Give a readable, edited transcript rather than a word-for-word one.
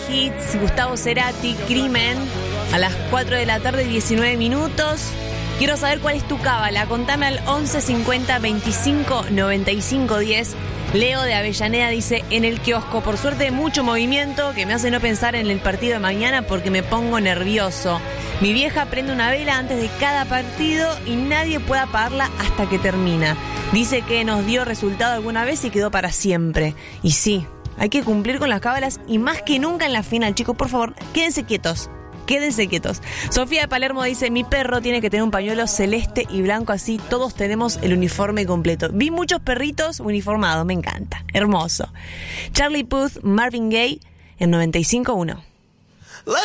Hits, Gustavo Cerati, Crimen, a las 4 de la tarde, 19 minutos. Quiero saber cuál es tu cábala. Contame al 11 50 25 95 10. Leo de Avellaneda dice: en el kiosco, por suerte mucho movimiento que me hace no pensar en el partido de mañana porque me pongo nervioso. Mi vieja prende una vela antes de cada partido y nadie puede apagarla hasta que termina. Dice que nos dio resultado alguna vez y quedó para siempre. Y sí, hay que cumplir con las cábalas y más que nunca en la final, chicos, por favor, quédense quietos. Quédense quietos. Sofía de Palermo dice: mi perro tiene que tener un pañuelo celeste y blanco, así todos tenemos el uniforme completo. Vi muchos perritos uniformados, me encanta. Hermoso. Charlie Puth, Marvin Gaye, en 95.1.